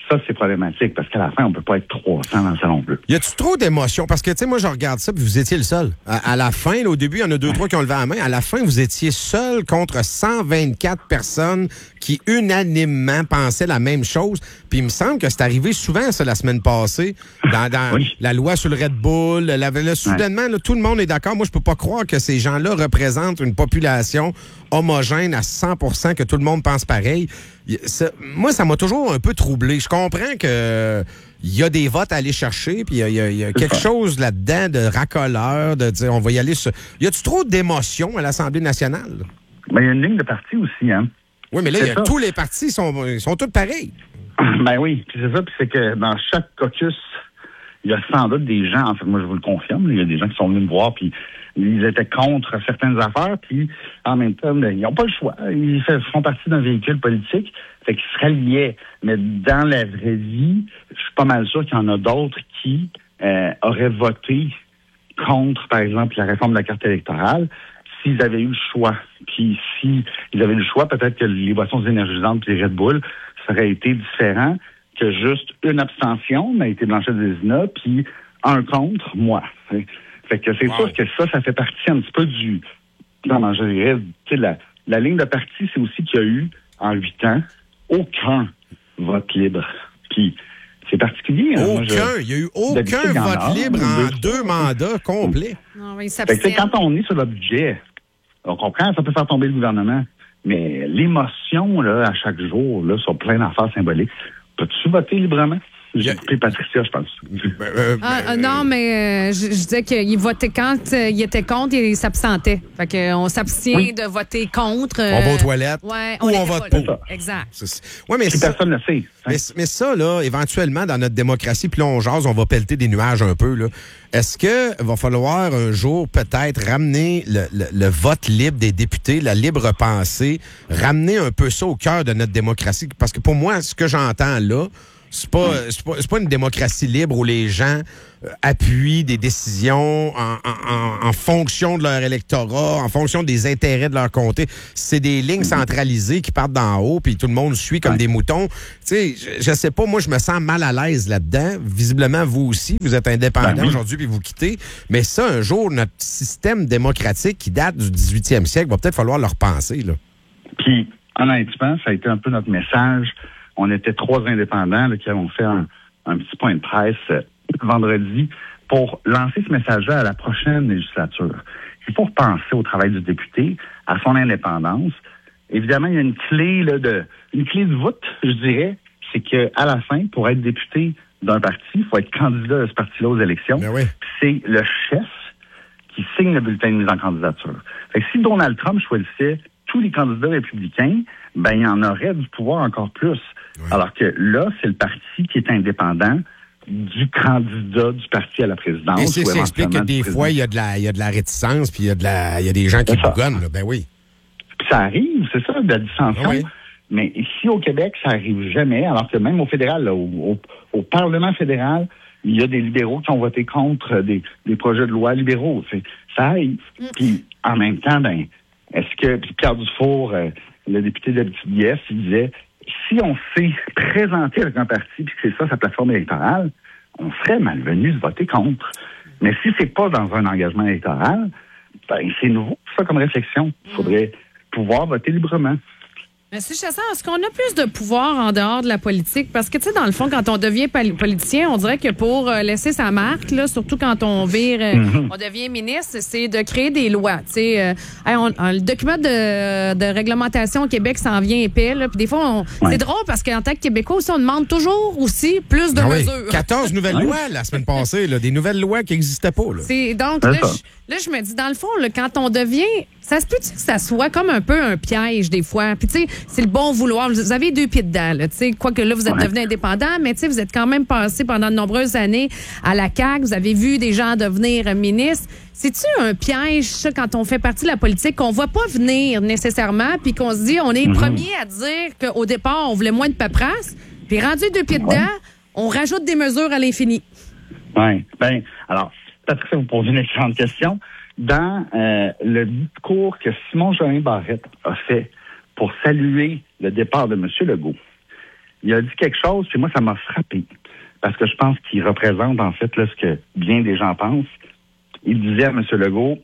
Ça, c'est problématique, parce qu'à la fin, on peut pas être 300 dans le salon bleu. Y a-tu trop d'émotions? Parce que, tu sais, moi, je regarde ça, puis vous étiez le seul. À la fin, là, au début, il y en a 2-3 qui ont levé la main. À la fin, vous étiez seul contre 124 personnes qui, unanimement, pensaient la même chose. Puis il me semble que c'est arrivé souvent, ça, la semaine passée, dans la loi sur le Red Bull. Soudainement, là, tout le monde est d'accord. Moi, je peux pas croire que ces gens-là représentent une population homogène à 100%, que tout le monde pense pareil. Moi, ça m'a toujours un peu troublé. Je comprends que il y a des votes à aller chercher, puis il y a quelque chose là-dedans de racoleur, de dire on va y aller sur... Y a-tu trop d'émotions à l'Assemblée nationale? Mais il y a une ligne de parti aussi, hein? Oui, mais là, tous les partis sont tous pareils. Ben oui, puis c'est ça, puis c'est que dans chaque caucus, il y a sans doute des gens, en fait, moi je vous le confirme, il y a des gens qui sont venus me voir, puis ils étaient contre certaines affaires, puis en même temps, ils n'ont pas le choix. Ils font partie d'un véhicule politique, fait qu'ils se ralliaient. Mais dans la vraie vie, je suis pas mal sûr qu'il y en a d'autres qui auraient voté contre, par exemple, la réforme de la carte électorale, s'ils avaient eu le choix. Puis s'ils avaient eu le choix, peut-être que les boissons énergisantes et les Red Bull, ça aurait été différent que juste une abstention, mais été Blanchette Vézina, puis un contre, moi. Fait que c'est sûr que ça fait partie un petit peu du... Comment je dirais, tu sais, la ligne de parti, c'est aussi qu'il y a eu, en 8 ans, aucun vote libre. Puis c'est particulier. Il n'y a eu aucun vote libre en 2 mandats complets. Non, mais fait que, quand on est sur le budget, on comprend, ça peut faire tomber le gouvernement, mais l'émotion, là, à chaque jour, là, sur plein d'affaires symboliques, peux-tu voter librement? J'ai coupé Patricia, je pense. Non, mais je disais qu'il votait quand il était contre, il s'absentait. Fait qu'on s'abstient de voter contre. On va aux toilettes ou on vote pour. Exact. Ouais, mais personne ne le sait. Mais ça, là, éventuellement, dans notre démocratie, puis là, on jase, on va pelleter des nuages un peu, là. Est-ce que va falloir un jour peut-être ramener le vote libre des députés, la libre pensée, ramener un peu ça au cœur de notre démocratie? Parce que pour moi, ce que j'entends là, c'est pas une démocratie libre où les gens appuient des décisions en fonction de leur électorat, en fonction des intérêts de leur comté. C'est des lignes centralisées qui partent d'en haut, puis tout le monde suit comme des moutons. Tu sais, je sais pas, moi, je me sens mal à l'aise là-dedans. Visiblement, vous aussi, vous êtes indépendant aujourd'hui, puis vous quittez. Mais ça, un jour, notre système démocratique qui date du 18e siècle, va peut-être falloir le repenser, là. Puis, honnêtement, ça a été un peu notre message. On était 3 indépendants là, qui avons fait un petit point de presse vendredi pour lancer ce message-là à la prochaine législature. Il faut repenser au travail du député, à son indépendance. Évidemment, il y a une clé de voûte, je dirais, c'est qu'à la fin, pour être député d'un parti, il faut être candidat de ce parti-là aux élections. C'est le chef qui signe le bulletin de mise en candidature. Fait que si Donald Trump choisissait tous les candidats républicains, ben il y en aurait du pouvoir encore plus. Alors que là, c'est le parti qui est indépendant du candidat du parti à la présidence. Et ça explique que des fois, il y a de la réticence, puis il y a des gens qui bougonnent. Là. Ben oui. Puis ça arrive, c'est ça, de la dissension. Oui. Mais ici, au Québec, ça arrive jamais, alors que même au fédéral, là, au Parlement fédéral, il y a des libéraux qui ont voté contre des projets de loi libéraux. Ça arrive. Puis en même temps, ben est-ce que Pierre Dufour, le député d'Abitibi-Est, il disait, si on s'est présenté avec un parti puis que c'est ça sa plateforme électorale, on serait malvenu de voter contre. Mais si c'est pas dans un engagement électoral, ben c'est nouveau ça comme réflexion. Il faudrait pouvoir voter librement. Mais c'est ça, est-ce qu'on a plus de pouvoir en dehors de la politique? Parce que, tu sais, dans le fond, quand on devient politicien, on dirait que pour laisser sa marque, là, surtout quand on on devient ministre, c'est de créer des lois. Tu sais, le document de réglementation au Québec s'en vient épais, là, puis des fois, c'est drôle parce qu'en tant que Québécois aussi, on demande toujours aussi plus de mesures. 14 nouvelles lois la semaine passée, là, des nouvelles lois qui n'existaient pas. Là. Donc, là, je me dis, dans le fond, là, quand on devient... Ça se peut-tu que ça soit comme un peu un piège des fois? Puis, tu sais, c'est le bon vouloir. Vous avez 2 pieds dedans, là. Tu sais, quoique là, vous êtes devenu indépendant, mais tu sais, vous êtes quand même passé pendant de nombreuses années à la CAQ. Vous avez vu des gens devenir ministres. C'est-tu un piège, ça, quand on fait partie de la politique, qu'on voit pas venir nécessairement, puis qu'on se dit, on est le premier à dire qu'au départ, on voulait moins de paperasse, puis rendu 2 pieds dedans, on rajoute des mesures à l'infini. Oui. Bien, alors, Patricia, vous posez une excellente question. Dans le discours que Simon-Jolin Barrette a fait pour saluer le départ de M. Legault, il a dit quelque chose, puis moi, ça m'a frappé. Parce que je pense qu'il représente, en fait, là, ce que bien des gens pensent. Il disait à M. Legault,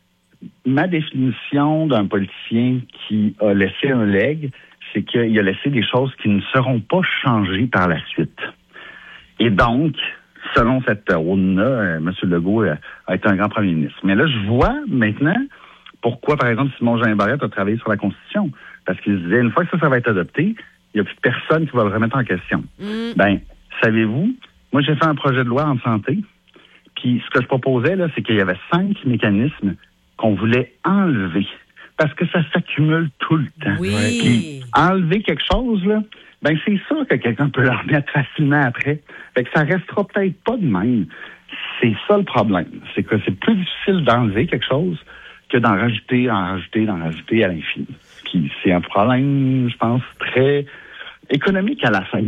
ma définition d'un politicien qui a laissé un legs, c'est qu'il a laissé des choses qui ne seront pas changées par la suite. Et donc, selon cette route-là, M. Legault a été un grand premier ministre. Mais là, je vois maintenant pourquoi, par exemple, Simon-Jean Barrette a travaillé sur la Constitution. Parce qu'il disait, une fois que ça va être adopté, il n'y a plus personne qui va le remettre en question. Ben, savez-vous, moi, j'ai fait un projet de loi en santé, puis ce que je proposais, là, c'est qu'il y avait 5 mécanismes qu'on voulait enlever. Parce que ça s'accumule tout le temps. Oui. Puis, enlever quelque chose, là, ben, c'est sûr que quelqu'un peut le remettre facilement après. Fait que ça restera peut-être pas de même. C'est ça le problème. C'est que c'est plus difficile d'enlever quelque chose que d'en rajouter à l'infini. Puis c'est un problème, je pense, très économique à la fin.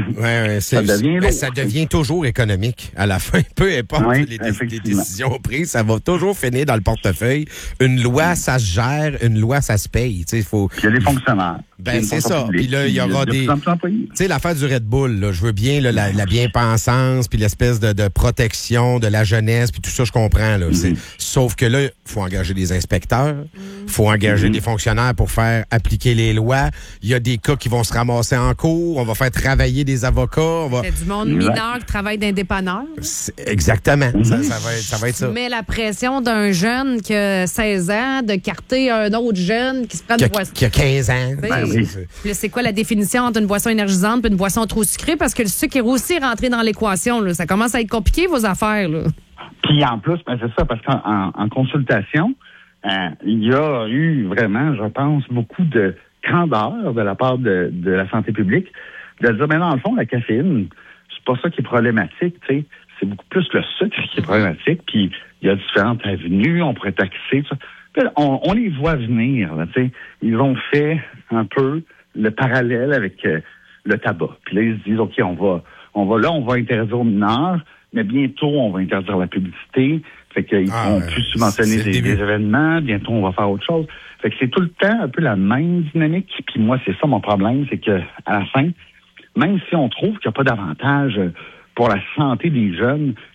Ça devient toujours économique à la fin. Peu importe les décisions prises, ça va toujours finir dans le portefeuille. Une loi, ça se gère. Une loi, ça se paye. Il y a des fonctionnaires. Ben, c'est ça. Puis là, il y aura des... Tu sais, l'affaire du Red Bull, là, je veux bien là, la bien-pensance, puis l'espèce de protection de la jeunesse, puis tout ça, je comprends. Là. Sauf que là, il faut engager des inspecteurs, il faut engager des fonctionnaires pour faire appliquer les lois. Il y a des cas qui vont se ramasser en cours, on va faire travailler des avocats. C'est du monde mineur qui travaille d'indépanneur. Exactement. Ça va être ça. Mais la pression d'un jeune qui a 16 ans, de carter un autre jeune qui se prend une boisson. Qui a 15 ans. Puis c'est quoi la définition entre une boisson énergisante et une boisson trop sucrée? Parce que le sucre est aussi rentré dans l'équation. Là. Ça commence à être compliqué, vos affaires. Là. Puis en plus, ben c'est ça, parce qu'en consultation, il y a eu vraiment, je pense, beaucoup de candeur de la part de la santé publique de dire, mais dans le fond, la caféine, c'est pas ça qui est problématique, tu sais. C'est beaucoup plus le sucre qui est problématique. Puis il y a différentes avenues, on pourrait taxer ça. On les voit venir, là, tu sais. Ils ont fait un peu le parallèle avec le tabac. Puis là, ils se disent, OK, on va interdire aux mineurs, mais bientôt, on va interdire la publicité. Fait qu'ils vont plus subventionner des événements. Bientôt, on va faire autre chose. Fait que c'est tout le temps un peu la même dynamique. Puis moi, c'est ça mon problème, c'est que à la fin, même si on trouve qu'il n'y a pas d'avantage pour la santé des jeunes,